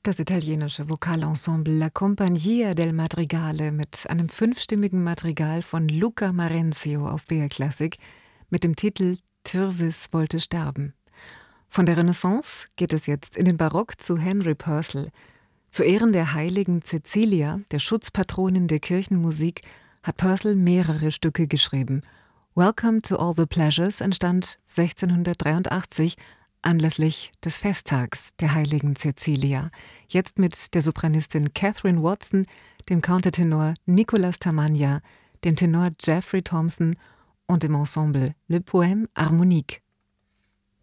Das italienische Vokalensemble La Compagnia del Madrigale mit einem 5-stimmigen Madrigal von Luca Marenzio auf BR Classic mit dem Titel Tirsis wollte sterben. Von der Renaissance geht es jetzt in den Barock zu Henry Purcell. Zu Ehren der heiligen Cäcilia, der Schutzpatronin der Kirchenmusik, hat Purcell mehrere Stücke geschrieben. Welcome to All the Pleasures entstand 1683 anlässlich des Festtags der heiligen Cäcilia. Jetzt mit der Sopranistin Catherine Watson, dem Countertenor Nicolas Tamagna, dem Tenor Jeffrey Thompson und dem Ensemble Le Poème Harmonique.